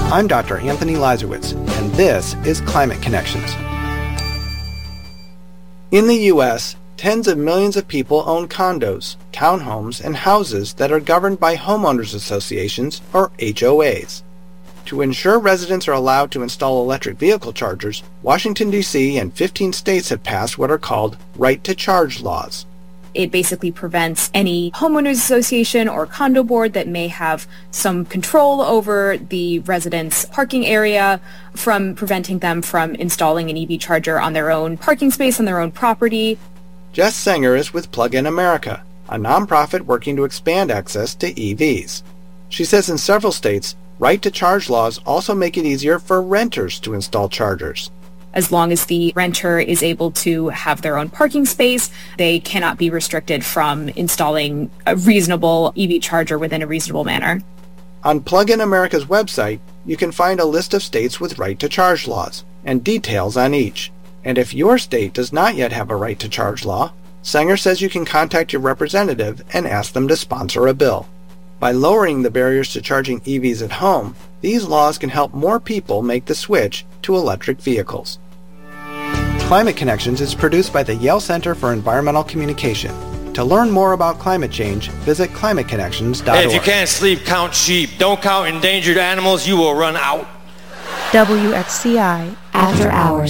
I'm Dr. Anthony Lazarowitz, and this is Climate Connections. In the U.S., tens of millions of people own condos, townhomes, and houses that are governed by homeowners associations, or HOAs. To ensure residents are allowed to install electric vehicle chargers, Washington, D.C. and 15 states have passed what are called right-to-charge laws. It basically prevents any homeowners association or condo board that may have some control over the residents' parking area from preventing them from installing an EV charger on their own parking space on their own property. Jess Sanger is with Plug-in America, a nonprofit working to expand access to EVs. She says in several states, right-to-charge laws also make it easier for renters to install chargers. As long as the renter is able to have their own parking space, they cannot be restricted from installing a reasonable EV charger within a reasonable manner. On Plug-in America's website, you can find a list of states with right-to-charge laws and details on each. And if your state does not yet have a right-to-charge law, Sanger says you can contact your representative and ask them to sponsor a bill. By lowering the barriers to charging EVs at home, these laws can help more people make the switch to electric vehicles. Climate Connections is produced by the Yale Center for Environmental Communication. To learn more about climate change, visit climateconnections.org. Hey, if you can't sleep, count sheep. Don't count endangered animals, you will run out. WXCI After Hours.